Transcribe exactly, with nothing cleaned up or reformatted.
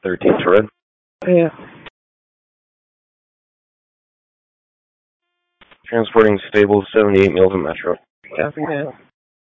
thirteen to red. Yeah. Transporting stable seventy-eight Milton Metro. Copy now.